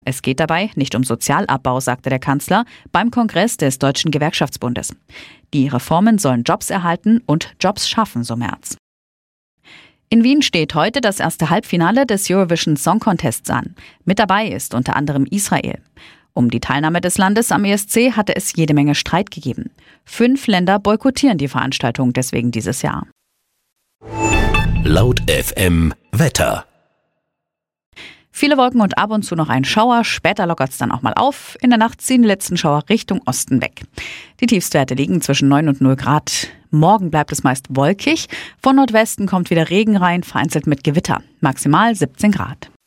Es geht dabei nicht um Sozialabbau, sagte der Kanzler beim Kongress des Deutschen Gewerkschaftsbundes. Die Reformen sollen Jobs erhalten und Jobs schaffen, so Merz. In Wien steht heute das erste Halbfinale des Eurovision Song Contests an. Mit dabei ist unter anderem Israel. Um die Teilnahme des Landes am ESC hatte es jede Menge Streit gegeben. 5 Länder boykottieren die Veranstaltung deswegen dieses Jahr. Laut FM Wetter. Viele Wolken und ab und zu noch ein Schauer, später lockert es dann auch mal auf. In der Nacht ziehen die letzten Schauer Richtung Osten weg. Die Tiefstwerte liegen zwischen 9 und 0 Grad. Morgen bleibt es meist wolkig. Von Nordwesten kommt wieder Regen rein, vereinzelt mit Gewitter. Maximal 17 Grad.